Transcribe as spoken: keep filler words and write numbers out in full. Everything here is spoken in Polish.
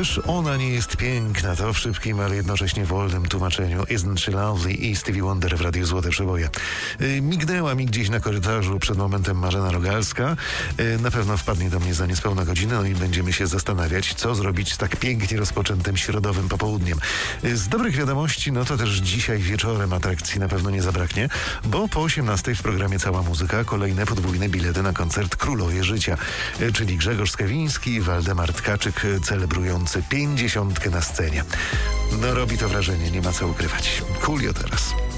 Czyż ona nie jest piękna? To w szybkim, ale jednocześnie wolnym tłumaczeniu Isn't She Lovely i Stevie Wonder w Radiu Złote Przeboje. Yy, mignęła mi gdzieś na korytarzu przed momentem Marzena Rogalska. Yy, na pewno wpadnie do mnie za niespełna godzinę, no i będziemy się zastanawiać, co zrobić z tak pięknie rozpoczętym środowym popołudniem. Yy, z dobrych wiadomości, no to też dzisiaj wieczorem atrakcji na pewno nie zabraknie, bo po osiemnastej w programie Cała Muzyka kolejne podwójne bilety na koncert Królowie Życia, yy, czyli Grzegorz Skawiński i Waldemar Tkaczyk, yy, celebrujący pięćdziesiątkę na scenie. No robi to wrażenie, nie ma co ukrywać. Coolio teraz.